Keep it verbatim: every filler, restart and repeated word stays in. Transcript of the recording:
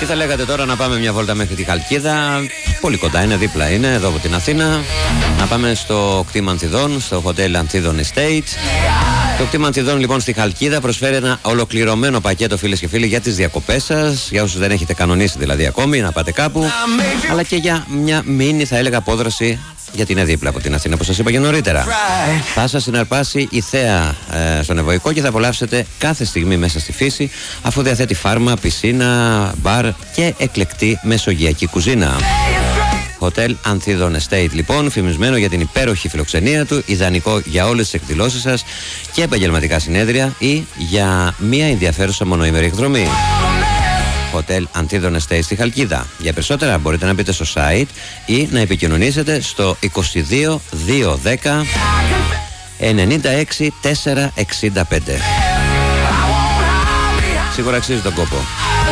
Τι θα λέγατε τώρα να πάμε μια βόλτα μέχρι τη Χαλκίδα? Πολύ κοντά είναι, δίπλα είναι, εδώ από την Αθήνα. Να πάμε στο κτήμα Ανθιδών, στο Hotel Ανθίδων Estate. Το κτήμα Ανθιδών λοιπόν στη Χαλκίδα προσφέρει ένα ολοκληρωμένο πακέτο, φίλες και φίλοι, για τις διακοπές σας. Για όσους δεν έχετε κανονίσει δηλαδή ακόμη να πάτε κάπου, αλλά και για μια μίνι, θα έλεγα, απόδραση, γιατί είναι δίπλα από την Αθήνα, όπως σας είπα και νωρίτερα. Θα σας συναρπάσει η θέα ε, στον Ευωικό και θα απολαύσετε κάθε στιγμή μέσα στη φύση, αφού διαθέτει φάρμα, πισίνα, μπαρ και εκλεκτή μεσογειακή κουζίνα. Hotel Ανθίδων Estate λοιπόν, φημισμένο για την υπέροχη φιλοξενία του, ιδανικό για όλες τις εκδηλώσεις σας και επαγγελματικά συνέδρια ή για μια ενδιαφέρουσα μονοήμερη εκδρομή. Hotel Ανθίδων Estate στη Χαλκίδα. Για περισσότερα μπορείτε να μπείτε στο site ή να επικοινωνήσετε στο είκοσι δύο διακόσια δέκα ενενήντα έξι τετρακόσια εξήντα πέντε. Σίγουρα αξίζει τον κόπο.